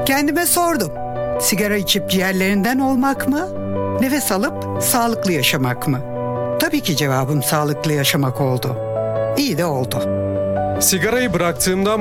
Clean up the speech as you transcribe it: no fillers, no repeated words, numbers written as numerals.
Kendime sordum. Sigara içip ciğerlerinden olmak mı? Nefes alıp sağlıklı yaşamak mı? Tabii ki cevabım sağlıklı yaşamak oldu. İyi de oldu. Sigarayı bıraktığımdan